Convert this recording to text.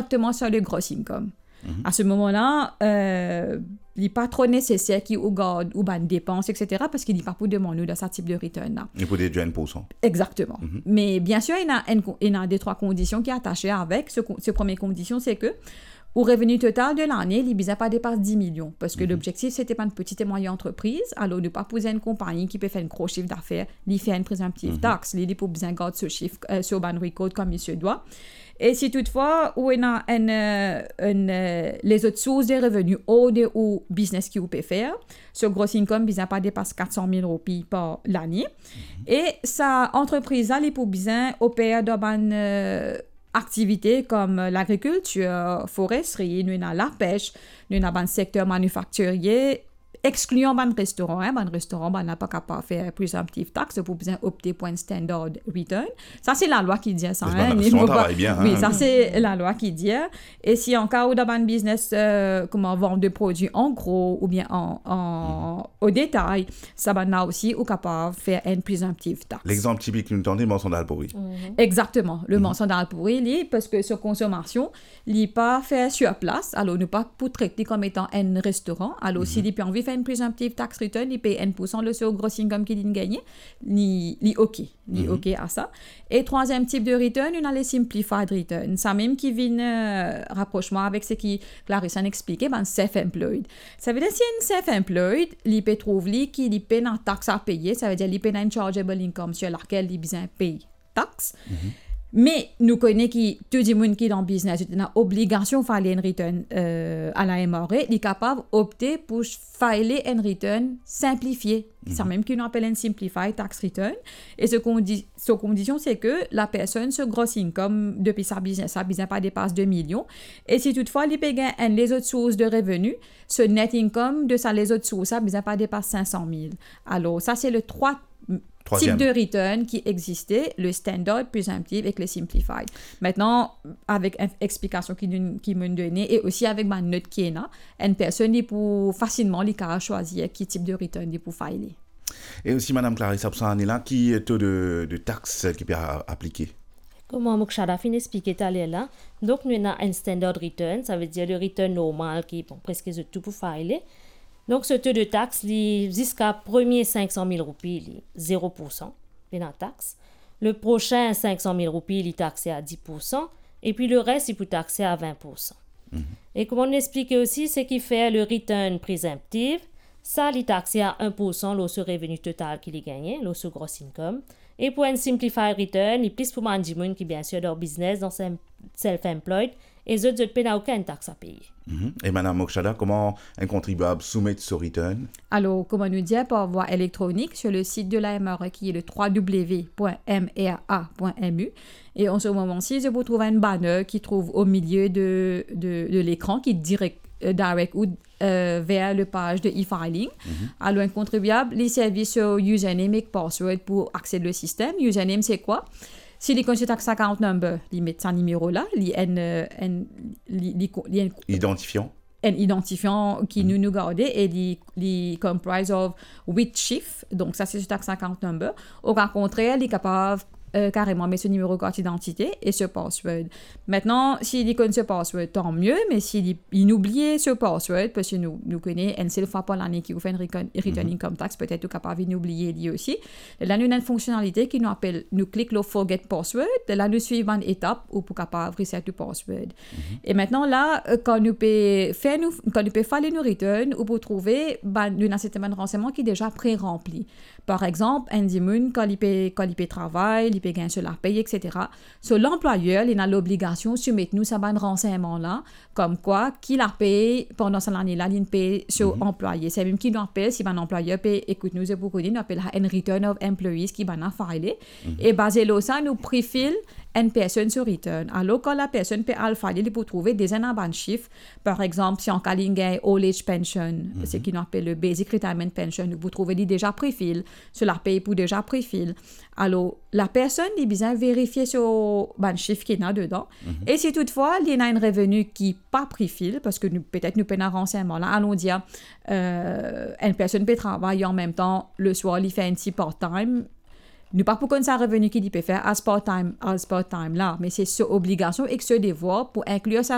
directement sur le gross income. À ce moment-là, il n'est pas trop nécessaire qu'il regarde ou ban dépenses, etc. parce qu'il n'est pas pour demander de ce type de return là. Il faut déduire 1%. Exactement. Mais bien sûr, il y a des 3 conditions qui sont attachées avec. Ce première condition, c'est que au revenu total de l'année, il ne pas dépasse 10 millions. Parce que l'objectif, c'était pas une petite et moyenne entreprise. Alors, ne pas poser une compagnie qui peut faire un gros chiffre d'affaires, il fait une présomptive taxe. Il peut bien garder ce chiffre sur ban record comme il se doit. Et si toutefois, où il y a les autres sources de revenus hors de ou business qui vous peut faire, ce gros income, il pas dépasse 400 000 roupies par l'année. Et sa entreprise, il peut bien opérer dans une activités comme l'agriculture, foresterie, nous avons la pêche, nous avons un secteur manufacturier, excluant un restaurant. Un restaurant n'a pas capable de faire présomptive taxe pour bien opter pour un standard return. Ça, c'est la loi qui dit ça. Oui, ça, c'est la loi qui dit. Et si en cas où dans un business, comment vendre des produits en gros ou bien au détail, ça va aussi ou capable de faire une présomptive taxe. L'exemple typique que nous entendons, le mensonge d'Alpouri. Exactement. Le mensonge d'Alpouri, parce que sur consommation, il n'est pas fait sur place. Alors, ne pas pour traiter comme étant un restaurant. Alors, s'il a envie de faire une présomptive tax return, il paye 1% le sur gros income qu'il a gagné, il OK à ça. Et troisième type de return, on a les simplified return. Ça même qui vient rapprochement avec ce que Clarissa a expliqué, self-employed. Ça veut dire si une self-employed, il peut trouver qu'il paye une taxe à payer, ça veut dire qu'il paye une chargeable income sur laquelle il besoin paye taxe. Mais nous connaissons que tout le monde qui est dans le business a l'obligation de faire une return à la MRE, il est capable d'opter pour filer une return simplifiée. C'est même qu'on appelle une simplified tax return. Et ce condition, c'est que la personne, ce gros income depuis sa business pas dépasse 2 millions. Et si toutefois, il paye les autres sources de revenus, ce net income de ça, les autres sources, ça pas dépasse 500 000. Alors, ça, c'est le type de return qui existait, le standard, présomptive et le simplified. Maintenant, avec une explication qui me donnée et aussi avec ma note qui est là, une personne peut facilement choisir quel type de return il peut filer. Et aussi, Mme Clarissa Psanila, qui est taux de taxe qui peut appliquer? Comme Mokshada fin expliqué tout à l'heure là, donc nous avons un standard return, ça veut dire le return normal qui est presque tout pour filer. Donc, ce taux de taxe, jusqu'à premier 500 000 roupies, 0%, la taxe. Le prochain 500 000 roupies, il est taxé à 10%. Et puis, le reste, il peut taxer à 20%. Et comme on expliquait aussi, ce qui fait le return présomptive, ça, il est taxé à 1% sur le revenu total qu'il a gagné, sur gross income. Et pour un simplified return, il est plus pour un monde qui, bien sûr, dans le business, dans self-employed, et les autres ne paient aucune taxe à payer. Et Mme Mokshada, comment un contribuable soumet ce return? Alors, comme on nous dit, par voie électronique sur le site de la MRE qui est le www.mra.mu. Et en ce moment-ci, je vous trouve un banner qui trouve au milieu de l'écran qui est direct ou vers la page de e-filing. Alors, un contribuable, il servi sur username et password pour accéder au système. Username, c'est quoi? Si les consultants tax account number, ils mettent ce numéro-là, Identifiant. Un identifiant qui nous garde et il comprise of 8 chiffres. Donc, ça, c'est le tax account number. Au contraire, il est capable carrément mettre ce numéro de carte d'identité et ce password. Maintenant, s'il connaît ce password, tant mieux, mais s'il oublie ce password, parce que nous connaissons une seule fois par l'année qui vous fait une return income tax, peut-être capable d'oublier lui aussi. Là, nous avons une fonctionnalité qui nous clique le forget password. Là, nous suivons une étape où pour capable reset le password. Et maintenant, là, quand nous pouvons faire nos returns, ou pour trouver, nous avons un certain renseignement qui est déjà pré-rempli. Par exemple, un dimun, quand il peut travailler, il peut gagner sur la paye, etc. So, l'employeur, il a l'obligation de soumettre nous ce renseignement-là, comme quoi, qui la paye pendant cette année-là, il paye sur employé. C'est même qui nous appelle, si un employeur paye, écoute, nous, c'est pour qu'on appelle un return of employees qui va nous filer. Et basé là, ça, nous préfile une personne sur return. Alors, quand la personne peut filer, il peut trouver des énormes chiffres. Par exemple, si on a une old age pension, ce qui nous appelle le basic retirement pension, vous trouvez déjà préfile, sur la paye pour déjà préfile. Alors, la personne, il a besoin de vérifier sur le chiffre qu'il y a dedans. Et si toutefois, il y a un revenu qui n'est pas préfile, parce que peut-être nous payons un renseignement là, allons dire, une personne peut travailler en même temps, le soir, il fait un petit part-time. Nous pas pour qu'on ait un revenu qu'il peut faire à ce part-time là, mais c'est sur obligation et que ce devoir pour inclure sa